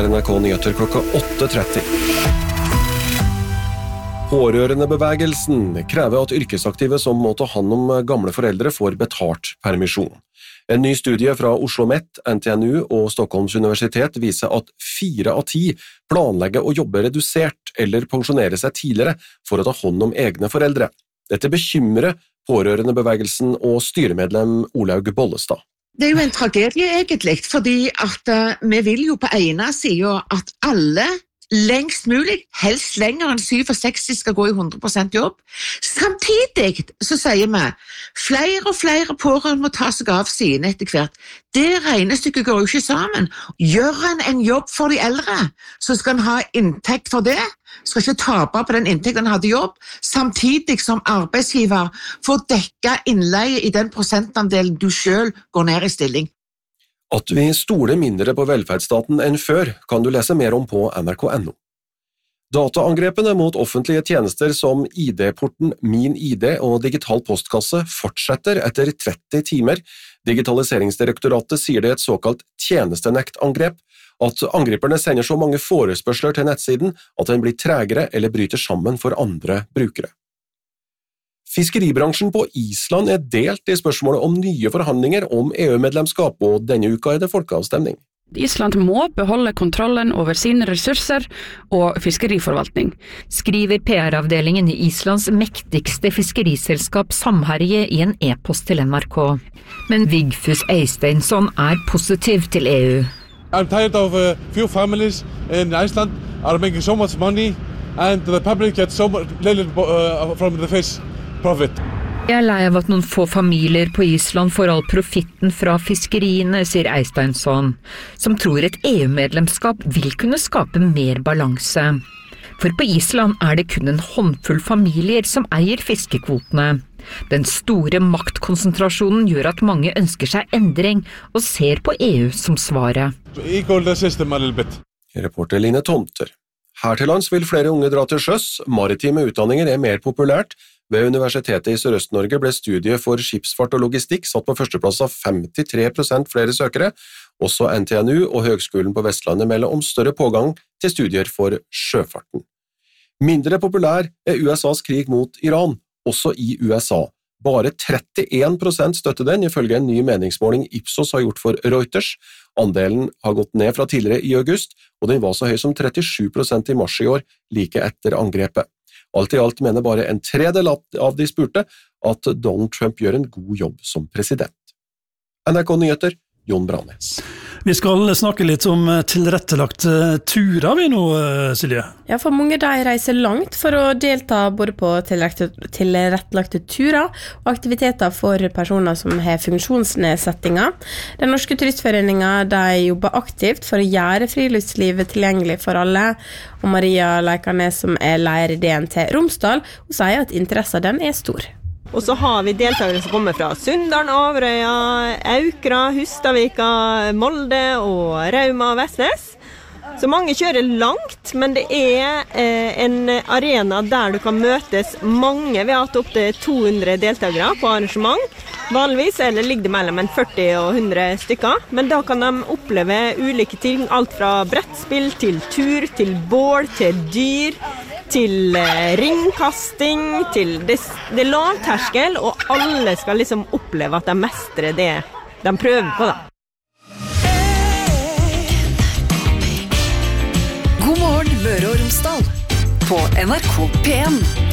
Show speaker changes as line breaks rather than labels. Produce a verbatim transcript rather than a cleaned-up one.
er N R K Nyheter klokka åtte tretti. Pårørendebevegelsen krever at yrkesaktive som må ta hand om gamle foreldre får betalt permisjon. En ny studie fra Oslo Met, N T N U og Stockholms universitet viser at fire av ti planlegger å jobbe redusert eller pensjonere seg tidligere for å ta hånd om egne foreldre. Dette bekymrer pårørendebevegelsen og styremedlem Olaug Bollestad.
Det er jo en tragedie egentlig, fordi at uh, vi vil jo på ene siden at alle lengst mulig, helst lenger enn sekstisju, skal gå i hundre prosent jobb. Samtidig så sier vi, flere og flere pårørende må ta seg av sine etter hvert. Det regnestykket går jo ikke sammen. Gjør en en jobb for de eldre, så skal en ha inntekt for det, skal ikke tape på den inntekten en hadde jobb, samtidig som arbeidsgiver får dekka innleie i den prosentandelen du selv går ned i stilling.
At vi stoler mindre på velferdsstaten enn før, kan du lese mer om på N R K punktum N O. Dataangrepene mot offentlige tjenester som I D-porten Min I D og digital postkasse fortsetter etter tretti timer. Digitaliseringsdirektoratet sier det er et såkalt tjenestenektangrep, at angriperne sender så mange forespørsler til nettsiden at den blir tregere eller bryter sammen for andre brukere. Fiskeribransjen på Island er delt i spørsmålet om nye forhandlinger om E U-medlemskap, og denne uka er det folkeavstemning.
Island må beholde kontrollen over sine ressurser og fiskeriforvaltning, skriver P R-avdelingen i Islands mektigste fiskeriselskap Samherje i en e-post til N R K. Men Vigfús Eysteinsson er positiv til E U.
I'm tired of a few families in Iceland are making so much money and the public gets so much little uh, from the fish profit.
Jeg er lei av at noen få familier på Island får all profitten fra fiskeriene, sier Eysteinsson, som tror et E U-medlemskap vil kunne skape mer balanse. For på Island er det kun en håndfull familier som eier fiskekvotene. Den store maktkonsentrasjonen gjør at mange ønsker seg endring og ser på E U som svaret.
Reporter Line Tomter. Her til lands vil flere unge dra til sjøs. Maritime utdanninger er mer populært. Ved Universitetet i Sørøst-Norge ble studiet for skipsfart og logistikk satt på førsteplass av femtitre prosent flere søkere. Også N T N U og Høgskolen på Vestlandet melder om større pågang til studier for sjøfarten. Mindre populær er U S A's krig mot Iran, også i U S A. Bare trettien prosent støtter den, ifølge en ny meningsmåling Ipsos har gjort for Reuters. Andelen har gått ned fra tidligere i august, og den var så høy som trettisju prosent i mars i år, like etter angrepet. Alt i alt mener bare en tredel av de spurte at Donald Trump gjør en god jobb som president. N R K Nyheter, Jon Brannes.
Vi skal snakke litt om tilrettelagte turer vi nå, Silje.
Ja, for mange de reiser langt for å delta både på tilrettelagte turer og aktiviteter for personer som har funksjonsnedsettinger. Den norske turistforeningen de jobber aktivt for å gjøre friluftslivet tilgjengelig for alle. Og Maria Leikarnes, som er leder i D N T Romsdal, hun sier at interessen den er stor.
Og så har vi deltakere som kommer fra Sunndalen, Averøya, Aukra, Hustadvika, Molde og Rauma og Vestnes. Så mange kjører langt, men det er eh, en arena der du kan møtes mange. Vi har hatt opp til to hundre deltakere på arrangement. Vanligvis eller ligger det mellom en førti og hundre stykker. Men da kan de oppleve ulike ting, alt fra brettspill til tur, til bål, til dyr, til eh, ringkasting, til det, det lavterskel, og alle skal liksom oppleve at de mestrer det de prøver på da.
God morgen, Møre og Romsdal på N R K P en.